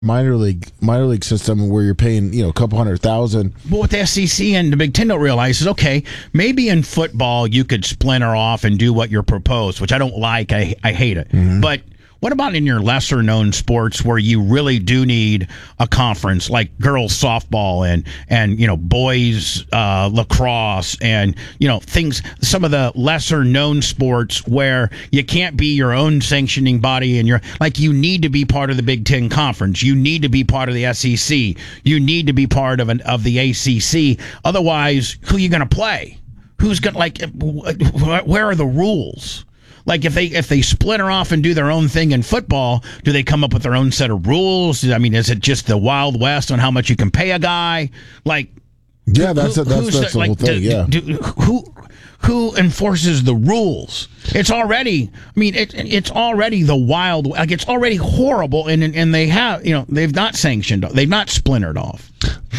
minor league system where you're paying a couple $100,000. But what the SEC and the Big Ten don't realize is, okay, maybe in football you could splinter off and do what you're proposed, which I don't like. I hate it. Mm-hmm. But what about in your lesser known sports where you really do need a conference, like girls softball and boys lacrosse and things, some of the lesser known sports where you can't be your own sanctioning body and you need to be part of the Big Ten Conference, you need to be part of the SEC, you need to be part of the ACC. Otherwise, who are you going to play? Who's going where are the rules? Like if they splinter off and do their own thing in football, do they come up with their own set of rules? I mean, is it just the Wild West on how much you can pay a guy? That's the whole thing. Who enforces the rules? It's already. I mean, it's already the wild. It's already horrible, and they have they've not sanctioned. They've not splintered off.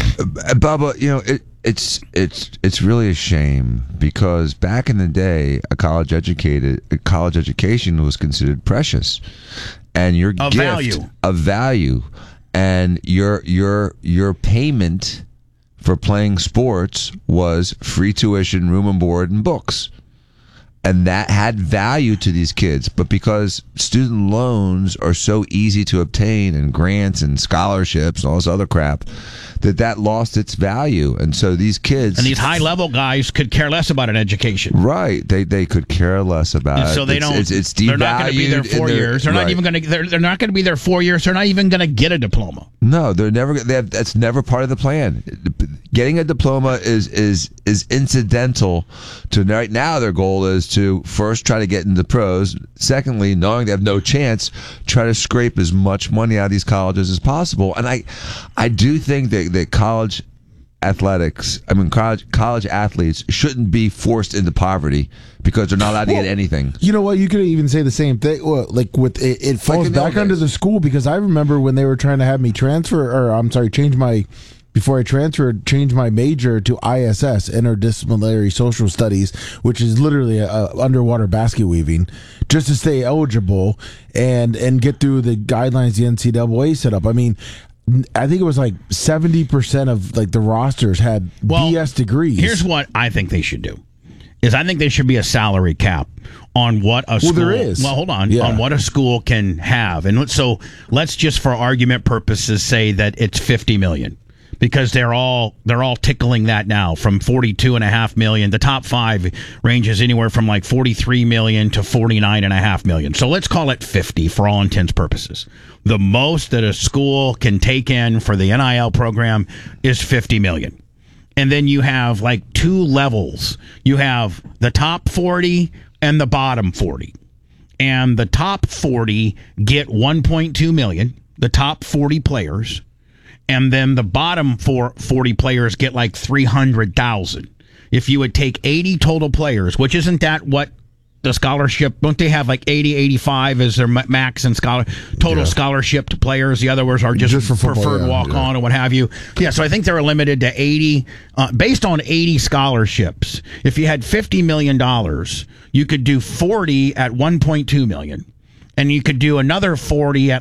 Bubba, It's really a shame because back in the day, a college education was considered precious, and your gift of value, and your payment for playing sports was free tuition, room and board, and books. And that had value to these kids. But because student loans are so easy to obtain and grants and scholarships and all this other crap, that lost its value. And so these kids... And these high-level guys could care less about an education. Right. They could care less about it. So they don't... It's they're not going to be there 4 years. They're not even going to... They're not going to be there 4 years. They're not even going to get a diploma. No, they're never... That's never part of the plan. Getting a diploma is incidental to... Right now, their goal is to first try to get into the pros. Secondly, knowing they have no chance, try to scrape as much money out of these colleges as possible. And I do think that college athletics, college athletes shouldn't be forced into poverty because they're not allowed to get anything. You know what? You could even say the same thing. Well, it falls back under the school, because I remember when they were trying to have me change my major to ISS, Interdisciplinary Social Studies, which is literally underwater basket weaving, just to stay eligible and get through the guidelines the NCAA set up. I mean, I think it was 70% of the rosters had BS degrees. Here's what I think they should do. I think there should be a salary cap on what a school... Well, there is. Well, hold on. Yeah. On what a school can have. And so let's just, for argument purposes, say that it's $50 million. Because they're all tickling that now, from $42.5 million. The top five ranges anywhere from $43 million to $49.5 million. So let's call it 50 for all intents purposes. The most that a school can take in for the NIL program is $50 million. And then you have two levels. You have the top 40 and the bottom 40. And the top 40 get $1.2 million, the top 40 players. And then the bottom 40 players get $300,000. If you would take 80 total players, which isn't that what the scholarship, don't they have 80, 85 as their max and total scholarship to players? The others are just for football, preferred walk-on or what have you. Yeah, so I think they're limited to 80, based on 80 scholarships. If you had $50 million, you could do 40 at $1.2 million. And you could do another 40 at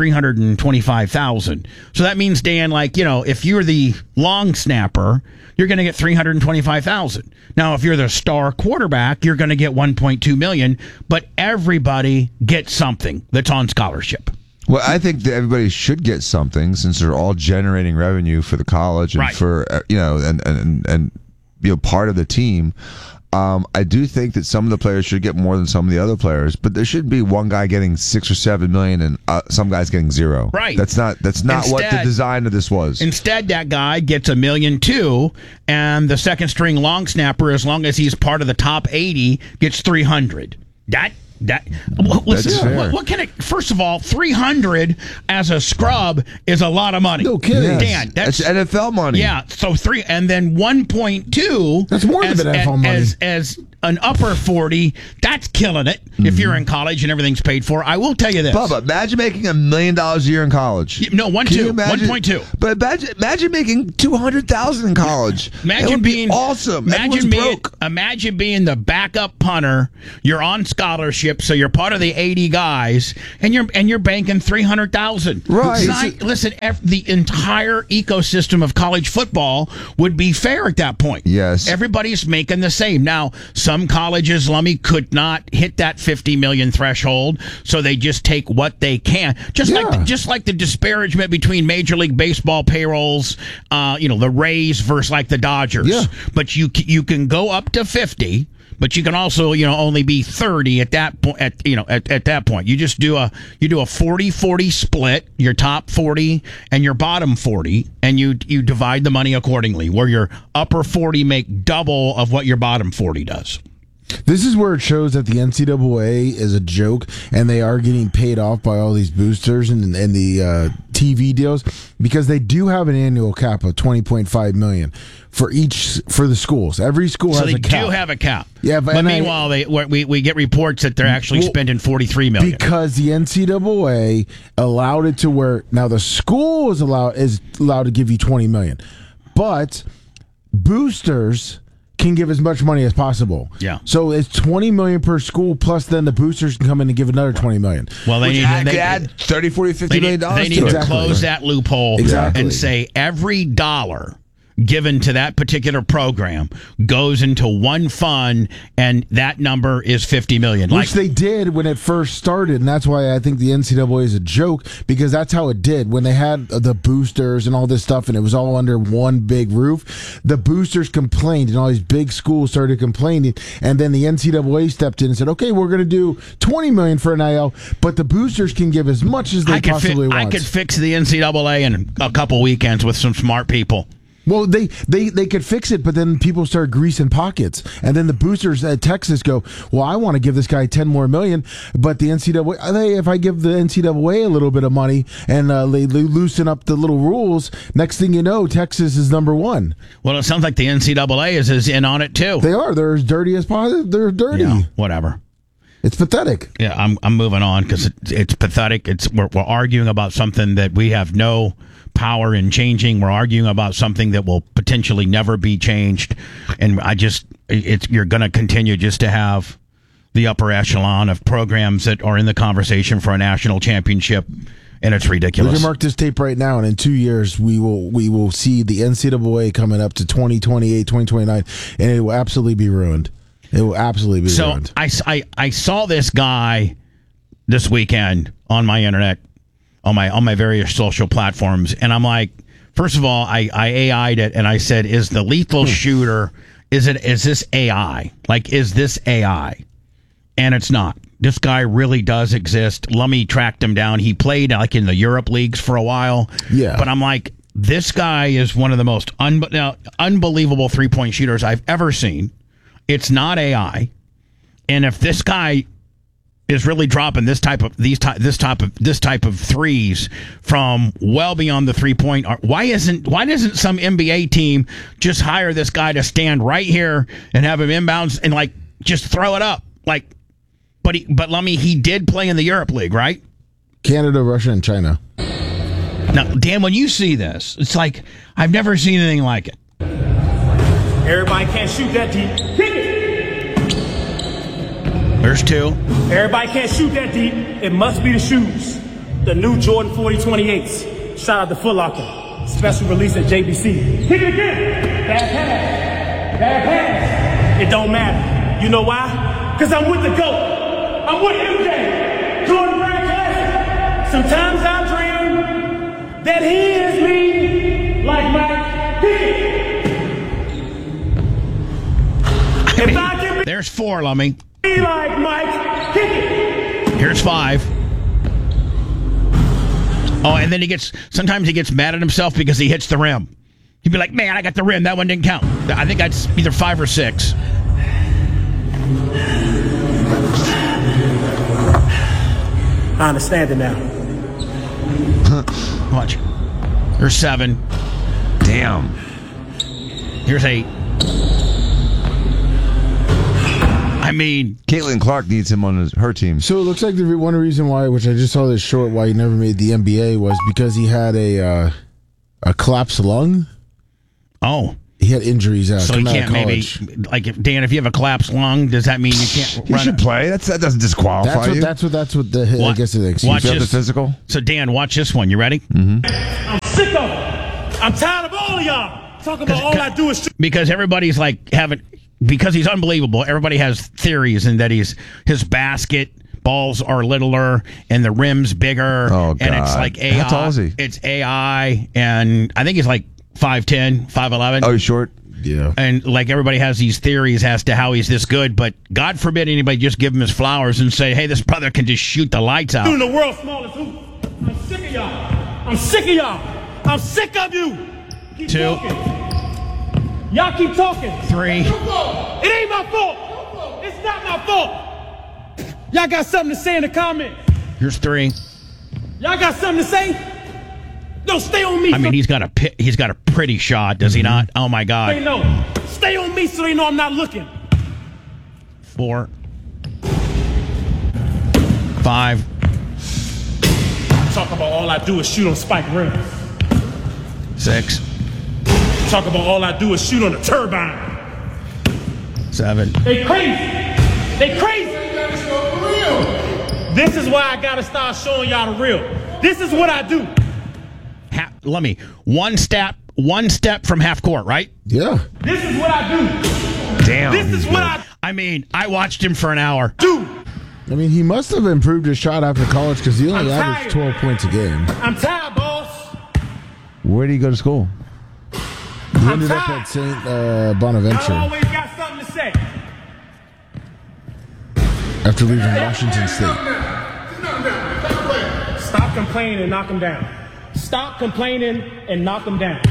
$325,000. So that means, Dan, if you're the long snapper, you're going to get $325,000. Now, if you're the star quarterback, you're going to get $1.2 million. But everybody gets something that's on scholarship. Well, I think that everybody should get something, since they're all generating revenue for the college and for and part of the team. I do think that some of the players should get more than some of the other players, but there shouldn't be one guy getting $6 or $7 million and some guys getting zero. Right. That's not what the design of this was. Instead, that guy gets $1 million too, and the second string long snapper, as long as he's part of the top 80, gets $300. Listen, what can it? First of all, $300 as a scrub is a lot of money. No kidding, Dan. That's NFL money. Yeah, so 3 and then 1.2. That's more than NFL money. As an upper 40, that's killing it. Mm-hmm. If you're in college and everything's paid for, I will tell you this. Bubba, imagine making $1 million a year in college. No, 1.2. But imagine making $200,000 in college. Imagine being awesome. Imagine being the backup punter. You're on scholarship. championship, so you're part of the 80 guys, and you're banking 300,000. Right. Listen, the entire ecosystem of college football would be fair at that point. Yes. Everybody's making the same. Now, some colleges, Lummy, could not hit that 50 million threshold, so they just take what they can. Just like the disparagement between Major League Baseball payrolls, the Rays versus like the Dodgers. Yeah. But you can go up to 50. But you can also, only be 30 at that point. At that point, you just do a 40-40 split, your top 40 and your bottom 40, and you divide the money accordingly. Where your upper 40 make double of what your bottom 40 does. This is where it shows that the NCAA is a joke, and they are getting paid off by all these boosters and the TV deals, because they do have an annual cap of $20.5 million for the schools. Every school has a cap. So they do have a cap. Yeah, but meanwhile, we get reports that they're actually spending $43 million because the NCAA allowed it to where now the school is allowed to give you $20 million, but boosters can give as much money as possible. Yeah. So it's $20 million per school, plus then the boosters can come in and give another $20 million. Well, they could add $30, $40, $50 million. They need to close that loophole and say every dollar given to that particular program goes into one fund, and that number is $50 million. Which they did when it first started, and that's why I think the NCAA is a joke, because that's how it did. When they had the boosters and all this stuff, and it was all under one big roof, the boosters complained, and all these big schools started complaining, and then the NCAA stepped in and said, okay, we're going to do $20 million for NIL, but the boosters can give as much as they possibly want. I could fix the NCAA in a couple weekends with some smart people. Well, they could fix it, but then people start greasing pockets, and then the boosters at Texas go, well, I want to give this guy $10 more million, but the NCAA, if I give the NCAA a little bit of money and they loosen up the little rules, next thing you know, Texas is number one. Well, it sounds like the NCAA is in on it too. They are. They're as dirty as possible. They're dirty. Yeah, whatever. It's pathetic. Yeah, I'm moving on because it's pathetic. We're arguing about something that we have no power in changing. We're arguing about something that will potentially never be changed, and you're going to continue just to have the upper echelon of programs that are in the conversation for a national championship, and it's ridiculous. We can mark this tape right now, and in 2 years we will see the NCAA coming up to 2028, 2029, and it will absolutely be ruined. It will absolutely be ruined. So I saw this guy this weekend on my internet, on my various social platforms, and I'm like, first of all, I AI'd it, and I said, is the lethal shooter, is this AI? Like, is this AI? And it's not. This guy really does exist. Lummy tracked him down. He played like in the Europe leagues for a while. Yeah. But I'm like, this guy is one of the most unbelievable three-point shooters I've ever seen. It's not AI. And if this guy is really dropping this type of threes from well beyond the 3-point arc, why doesn't some NBA team just hire this guy to stand right here and have him inbounds and like just throw it up? Like, but Lummy, he did play in the Europe League, right? Canada, Russia, and China. Now, Dan, when you see this, it's like I've never seen anything like it. Everybody can't shoot that deep. Kick it. There's two. Everybody can't shoot that deep. It must be the shoes. The new Jordan 40/28s. Shout out to Foot Locker. Special release at JBC. Kick it again. Bad pass. Bad pass. It don't matter. You know why? Because I'm with the GOAT. I'm with MJ. Jordan Brand Classic. Sometimes I dream that he is me like Mike. Kick it. If I can There's four, Lummy. be like Mike, kick it. Here's five. Oh, and then sometimes he gets mad at himself because he hits the rim. He'd be like, man, I got the rim. That one didn't count. I think that's either 5 or 6. I understand it now. Watch. Here's 7. Damn. Here's 8. I mean, Caitlin Clark needs him on her team. So it looks like the one reason why, which I just saw this short, why he never made the NBA was because he had a collapsed lung. oh, He had injuries. So he coming out of can't maybe, college. like, Dan, if you have a collapsed lung, does that mean you can't He run? should play. That doesn't disqualify you. That's what the I guess it thinks. Watch You have the this. physical. So, Dan, watch this one. You ready? I'm sick of it. I'm tired of all of y'all talking about all I do is shoot. Because everybody's like because he's unbelievable. Everybody has theories, and that his basket balls are littler and the rim's bigger. Oh, and it's God. like AI. How tall is he? It's AI, and I think he's like 5'10", 5'11". Oh, he's short. Yeah. And like everybody has these theories as to how he's this good, but God forbid anybody just give him his flowers and say, hey, this brother can just shoot the lights out. Shooting the world's smallest hoop. I'm sick of y'all. I'm sick of y'all. I'm sick of you. Keep 2. talking. Y'all keep talking. 3. It ain't my fault. It's not my fault. Y'all got something to say in the comments. Here's 3. Y'all got something to say? No, stay on me. I mean, he's got a pretty shot, does he not? Oh my They God. know. Stay on me so they know I'm not looking. 4. 5. Talk about all I do is shoot on spike rims. 6. Talk about all I do is shoot on the turbine. 7. They crazy. They crazy. This is why I gotta start showing y'all the real. This is what I do. Let me one step from half court, right? Yeah. This is what I do. Damn. This is what I mean, I watched him for an hour. do. I mean, he must have improved his shot after college because he only I'm averaged tired. 12 points a game. I'm tired, boss. Where do you go to school? He ended up at St. I Bonaventure always got something to say. after leaving Washington State. Stop complaining and knock them down. Stop complaining and knock them down.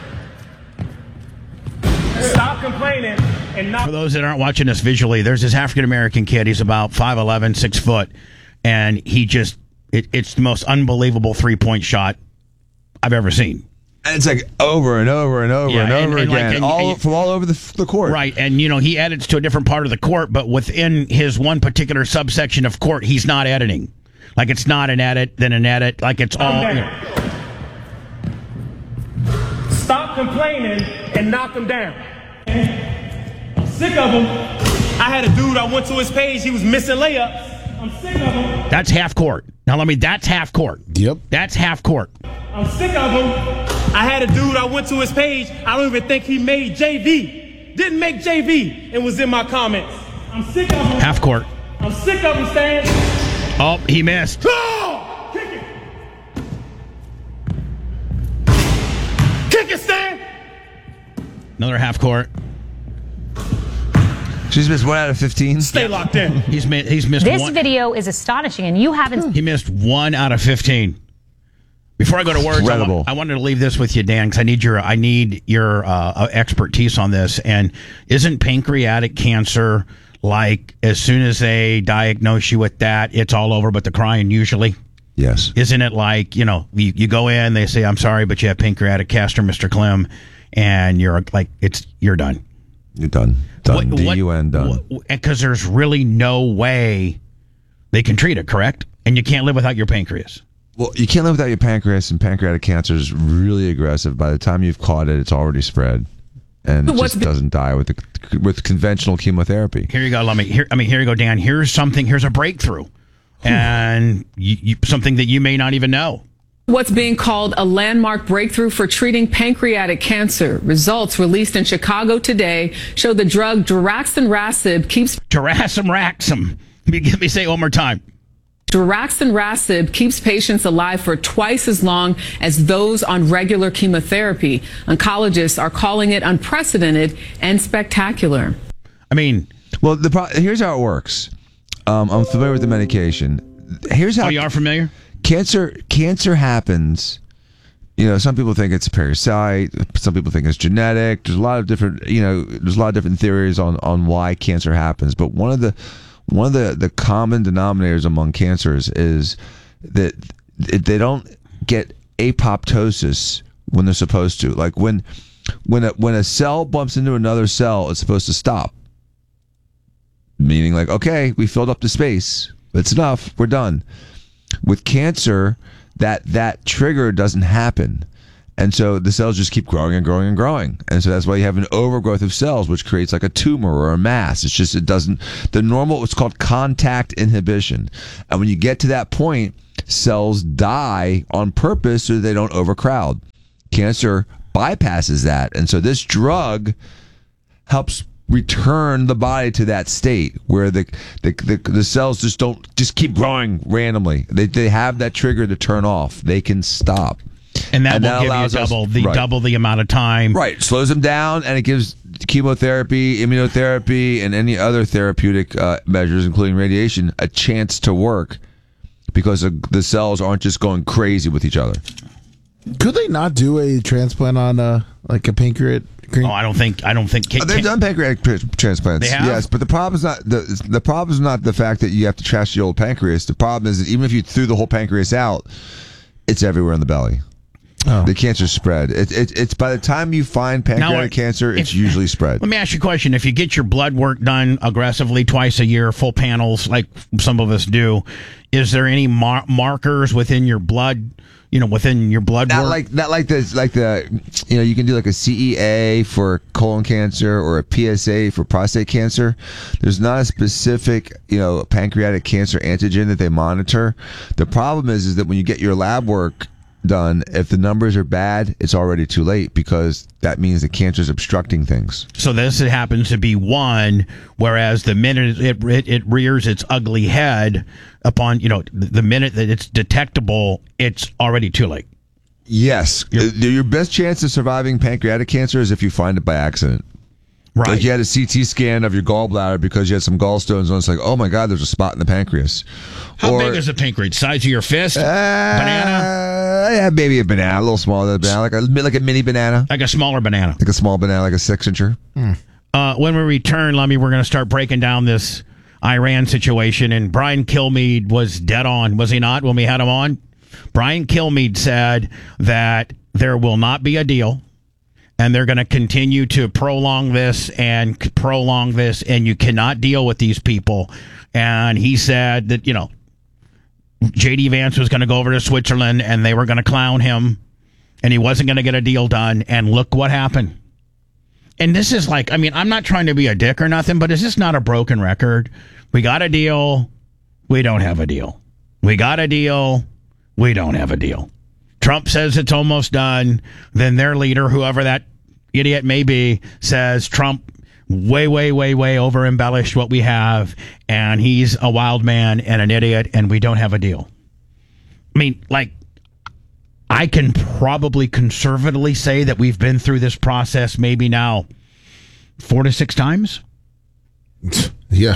Stop complaining and knock. For those that aren't watching us visually, there's this African American kid. He's about 5'11", 6 foot, and he just it's the most unbelievable 3-point shot I've ever seen. And it's like over and over and over Yeah, and over and like- again, and- from all over the court. Right, and he edits to a different part of the court, but within his one particular subsection of court, he's not editing. Like it's not an edit, then an edit. Like it's all. Stop complaining and knock them down. I'm sick of them. I had a dude, I went to his page, he was missing layups. I'm sick of them. That's half court. Now, that's half court. Yep. That's half court. I'm sick of them. I had a dude, I went to his page, I don't even think he made JV. Didn't make JV and was in my comments. I'm sick of them. Half court. I'm sick of them, Stan. Oh, he missed. Oh! Kick it! Kick it, Stan! Another half court. She's missed 1 out of 15. Stay locked in. He's missed This one. video is astonishing, and you haven't. He missed 1 out of 15. Before I go to words, Incredible. I wanted to leave this with you, Dan, because I need your expertise on this. And isn't pancreatic cancer like as soon as they diagnose you with that, it's all over but the crying usually? Yes. Isn't it like, you go in, they say, I'm sorry, but you have pancreatic cancer, Mr. Clem, and you're like, you're done. You're done. Done. D-U-N, done. Because there's really no way they can treat it, correct? And you can't live without your pancreas. Well, you can't live without your pancreas, and pancreatic cancer is really aggressive. By the time you've caught it, it's already spread, and it just doesn't die with conventional chemotherapy. Here you go. Here you go, Dan. Here's a breakthrough, and something that you may not even know. What's being called a landmark breakthrough for treating pancreatic cancer. Results released in Chicago today show the drug daraxonrasib keeps Daraxonrasib. Let me say it one more time. Daraxonrasib keeps patients alive for twice as long as those on regular chemotherapy. Oncologists are calling it unprecedented and spectacular. I mean, well, here's how it works. I'm familiar with the medication. Here's how. Oh, you are familiar? Cancer happens. Some people think it's a parasite. Some people think it's genetic. There's a lot of different. There's a lot of different theories on why cancer happens. But one of the common denominators among cancers is that they don't get apoptosis when they're supposed to. Like when a cell bumps into another cell, it's supposed to stop. Meaning, like, okay, we filled up the space. It's enough. We're done. With cancer, that trigger doesn't happen, And so the cells just keep growing and growing and growing. And so that's why you have an overgrowth of cells, which creates like a tumor or a mass. It's just, it doesn't, the normal, it's called contact inhibition. And when you get to that point, cells die on purpose so they don't overcrowd. Cancer bypasses that. And so this drug helps return the body to that state where the cells just keep growing randomly. They have that trigger to turn off. They can stop. And that will give you double the amount of time. Right. Slows them down, and it gives chemotherapy, immunotherapy, and any other therapeutic measures, including radiation, a chance to work because the cells aren't just going crazy with each other. Could they not do a transplant on like a pancreatic? Oh, I don't think. They've done pancreatic transplants. They have? Yes, but the problem is not the problem is not the fact that you have to trash the old pancreas. The problem is that even if you threw the whole pancreas out, it's everywhere in the belly. Oh. The cancer spread. It's by the time you find pancreatic cancer, it's usually spread. Let me ask you a question. If you get your blood work done aggressively twice a year, full panels like some of us do, is there any markers within your blood? Within your blood work? Not like the you can do like a CEA for colon cancer or a PSA for prostate cancer. There's not a specific pancreatic cancer antigen that they monitor. The problem is that when you get your lab work done, if the numbers are bad, it's already too late because that means the cancer is obstructing things. So this happens to be one, whereas the minute it rears its ugly head upon, the minute that it's detectable, it's already too late. Yes. Your best chance of surviving pancreatic cancer is if you find it by accident. Right. Like you had a CT scan of your gallbladder because you had some gallstones and it's like, oh my God, there's a spot in the pancreas. How big is the pancreas? Size of your fist? Banana? Yeah, maybe a banana, a little smaller than a banana, like a mini banana. Like a smaller banana. Like a small banana, like a 6-incher. When we return, Lummy, we're going to start breaking down this Iran situation. And Brian Kilmeade was dead on, was he not, when we had him on? Brian Kilmeade said that there will not be a deal. And they're going to continue to prolong this, and you cannot deal with these people. And he said that, J.D. Vance was going to go over to Switzerland, and they were going to clown him, and he wasn't going to get a deal done. And look what happened. And this is like, I'm not trying to be a dick or nothing, but is this not a broken record? We got a deal. We don't have a deal. We got a deal. We don't have a deal. Trump says it's almost done. Then their leader, whoever that idiot may be, says Trump way, way, way, way over embellished what we have, and he's a wild man and an idiot, and we don't have a deal. I can probably conservatively say that we've been through this process maybe now 4 to 6 times. Yeah.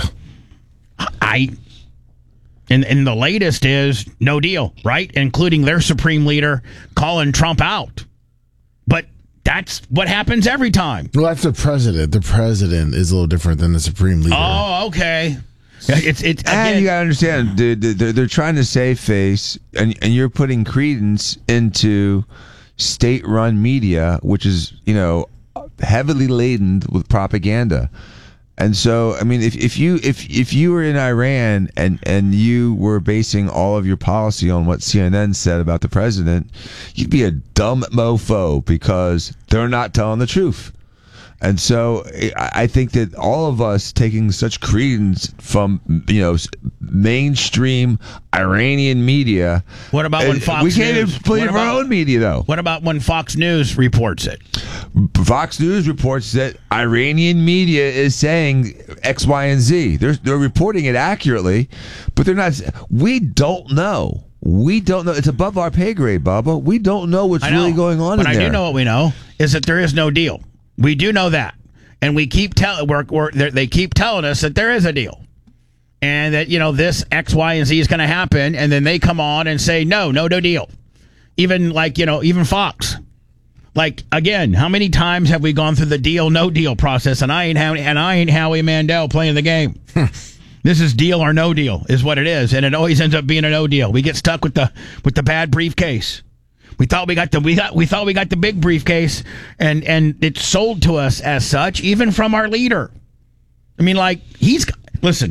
And the latest is no deal, right? Including their supreme leader calling Trump out. But that's what happens every time. Well, that's the president. The president is a little different than the supreme leader. Oh, okay. It's again, and you gotta understand, they're trying to save face, and you're putting credence into state-run media, which is heavily laden with propaganda. And so, if you were in Iran and you were basing all of your policy on what CNN said about the president, you'd be a dumb mofo because they're not telling the truth. And so I think that all of us taking such credence from mainstream Iranian media. What about when Fox News? We can't even believe our own media, though. What about when Fox News reports it? Fox News reports that Iranian media is saying X, Y, and Z. They're reporting it accurately, but they're not. We don't know. We don't know. It's above our pay grade, Bubba. We don't know what's really going on in there. But I do know what we know is that there is no deal. We do know that, and we keep they keep telling us that there is a deal, and that this X, Y, and Z is going to happen, and then they come on and say no deal. Even even Fox. Again, how many times have we gone through the deal, no deal process? And I ain't Howie Mandel playing the game. This is deal or no deal, is what it is, and it always ends up being a no deal. We get stuck with the bad briefcase. We thought we got the big briefcase, and it's sold to us as such, even from our leader. He's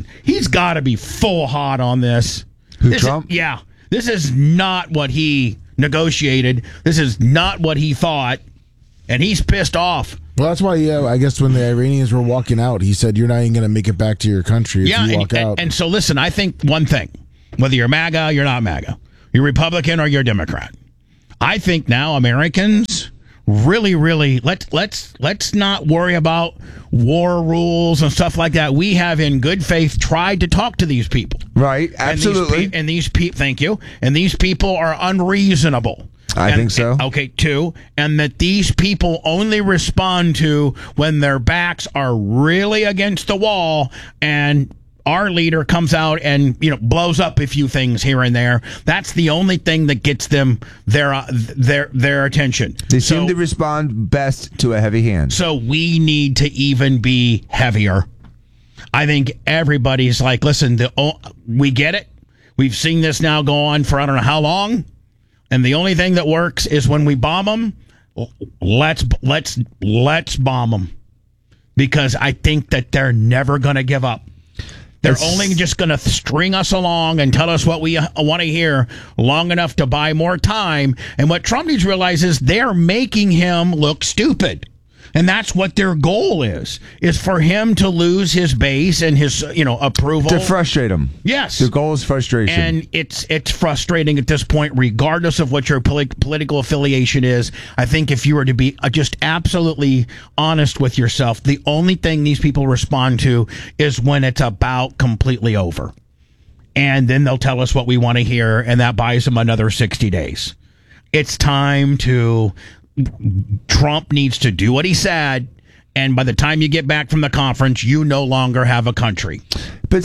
got to be full hot on this. Who, Trump? Yeah, this is not what he negotiated. This is not what he thought, and he's pissed off. Well, that's why, I guess when the Iranians were walking out, he said, you're not even going to make it back to your country if you walk out. And so, listen, I think one thing, whether you're MAGA, you're not MAGA, you're Republican or you're Democrat, I think now Americans really, let's not worry about war rules and stuff like that. We have, in good faith, tried to talk to these people. Right, absolutely. And these people, thank you, and these people are unreasonable. I think so. Okay, two, and that these people only respond to when their backs are really against the wall, and our leader comes out and blows up a few things here and there. That's the only thing that gets them their attention. They seem to respond best to a heavy hand. So we need to even be heavier. I think everybody's like, listen, we get it. We've seen this now go on for I don't know how long. And the only thing that works is when we bomb them, let's bomb them. Because I think that they're never going to give up. They're only just going to string us along and tell us what we want to hear long enough to buy more time. And what Trump needs to realize is they're making him look stupid. And that's what their goal is for him to lose his base and his, approval. To frustrate him. Yes. The goal is frustration. And it's frustrating at this point, regardless of what your political affiliation is. I think if you were to be just absolutely honest with yourself, the only thing these people respond to is when it's about completely over. And then they'll tell us what we want to hear, and that buys them another 60 days. It's time to... Trump needs to do what he said, and by the time you get back from the conference, you no longer have a country. But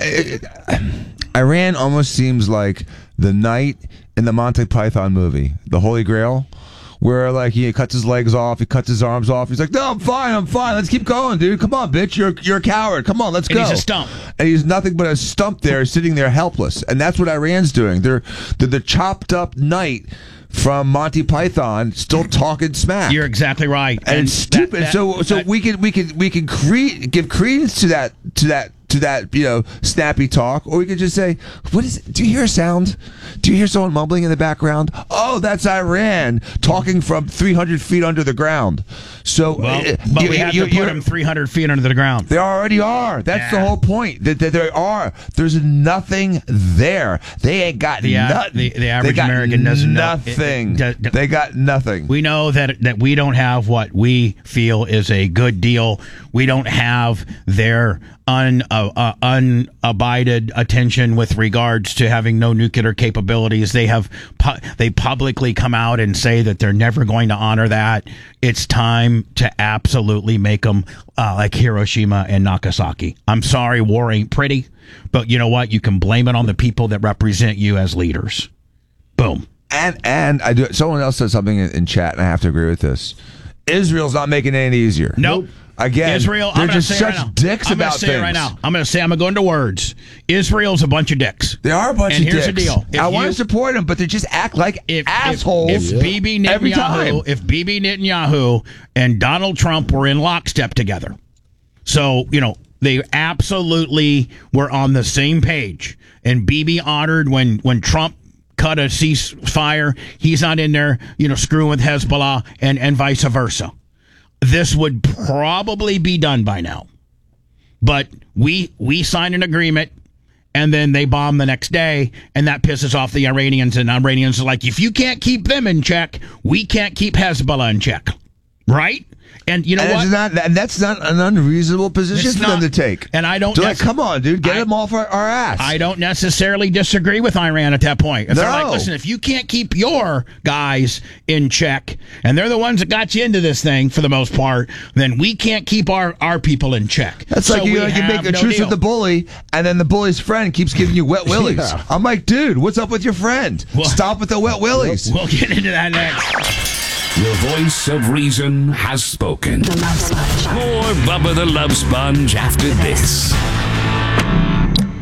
Iran almost seems like the knight in the Monty Python movie, The Holy Grail, where like he cuts his legs off, he cuts his arms off. He's like, "No, I'm fine. Let's keep going, dude. Come on, bitch. You're a coward. Come on, let's go." And he's a stump. And he's nothing but a stump there, sitting there helpless. And that's what Iran's doing. They're the chopped up knight from Monty Python, still talking smack. You're exactly right, and it's stupid. So we can give credence to that snappy talk, or we could just say, "What is it? Do you hear a sound? Do you hear someone mumbling in the background? Oh, that's Iran talking from 300 feet under the ground." So, but we have to put them 300 feet under the ground. They already are. That's the whole point. That there are. There's nothing there. They ain't got nothing. The average American doesn't know nothing. They got nothing. We know that we don't have what we feel is a good deal. We don't have their unabided attention with regards to having no nuclear capabilities. They publicly come out and say that they're never going to honor that. It's time to absolutely make them like Hiroshima and Nagasaki. I'm sorry, war ain't pretty, but you know what? You can blame it on the people that represent you as leaders. Boom. And I do. Someone else said something in chat, and I have to agree with this. Israel's not making it any easier. Nope. Again, Israel, they're just such dicks about things. I'm going to say I'm going to go into words. Israel's a bunch of dicks. They are a bunch of dicks. And here's the deal. I want to support them, but they just act like assholes every time. If Bibi Netanyahu and Donald Trump were in lockstep together, so, they absolutely were on the same page. And Bibi honored when Trump cut a ceasefire. He's not in there, screwing with Hezbollah and vice versa. This would probably be done by now. But we signed an agreement, and then they bomb the next day, and that pisses off the Iranians, and Iranians are like, if you can't keep them in check, we can't keep Hezbollah in check. Right? And you know what? That's not an unreasonable position for them to take. And I don't. Like, come on, dude, get them off our ass. I don't necessarily disagree with Iran at that point. If they're like, listen, if you can't keep your guys in check, and they're the ones that got you into this thing for the most part, then we can't keep our people in check. That's so like you make a truce with the bully, and then the bully's friend keeps giving you wet willies. Yeah. I'm like, dude, what's up with your friend? Stop with the wet willies. We'll get into that next. The voice of reason has spoken. The Love Sponge. More Bubba the Love Sponge after this.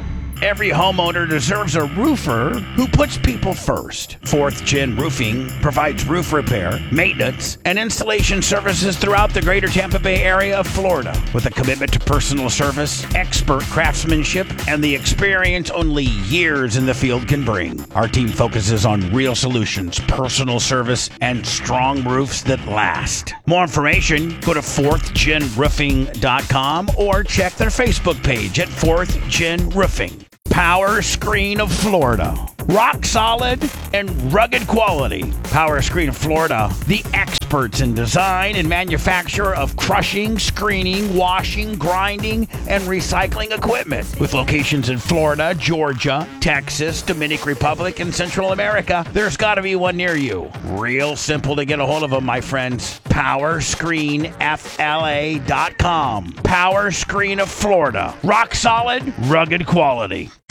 Every homeowner deserves a roofer who puts people first. 4th Gen Roofing provides roof repair, maintenance, and installation services throughout the greater Tampa Bay area of Florida with a commitment to personal service, expert craftsmanship, and the experience only years in the field can bring. Our team focuses on real solutions, personal service, and strong roofs that last. More information, go to 4thgenroofing.com or check their Facebook page at 4th Gen Roofing. Power Screen of Florida. Rock solid and rugged quality. Power Screen of Florida, the experts in design and manufacture of crushing, screening, washing, grinding, and recycling equipment. With locations in Florida, Georgia, Texas, Dominican Republic, and Central America, there's got to be one near you. Real simple to get a hold of them, my friends. PowerscreenFLA.com. Power Screen of Florida. Rock solid, rugged quality.